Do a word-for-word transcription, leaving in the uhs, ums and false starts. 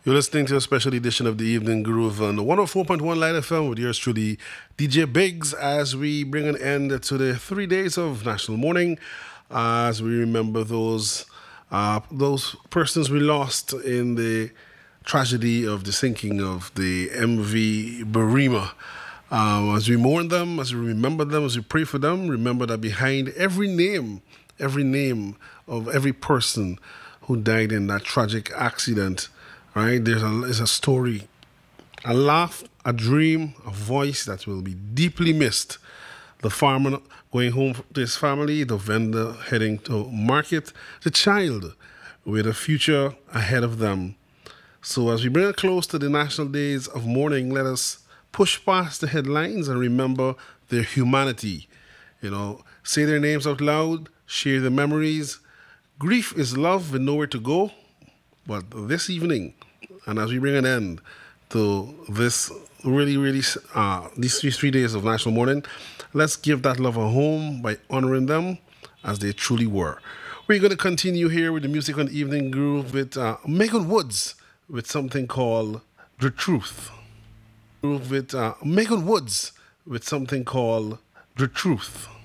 You're listening to a special edition of the Evening Groove on one oh four point one Light F M with yours truly, D J Biggs, as we bring an end to the three days of National Mourning, as we remember those uh, those persons we lost in the tragedy of the sinking of the M V Barima. Um, as we mourn them, as we remember them, as we pray for them, remember that behind every name, every name of every person who died in that tragic accident, right? There's a, there's a story, a laugh, a dream, a voice that will be deeply missed. The farmer going home to his family, the vendor heading to market, the child with a future ahead of them. So as we bring it close to the National Days of Mourning, let us push past the headlines and remember their humanity. You know, say their names out loud, share their memories. Grief is love with nowhere to go. But this evening, and as we bring an end to this really, really, uh, these three, three days of National Mourning, let's give that love a home by honoring them as they truly were. We're going to continue here with the music on the Evening Groove with uh, Megan Woods with something called The Truth. Groove with uh, Megan Woods with something called The Truth.